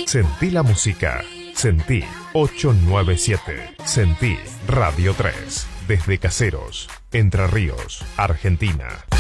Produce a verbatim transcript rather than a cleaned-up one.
Sentí la música. Sentí ochocientos noventa y siete. Sentí Radio tres. Desde Caseros, Entre Ríos, Argentina.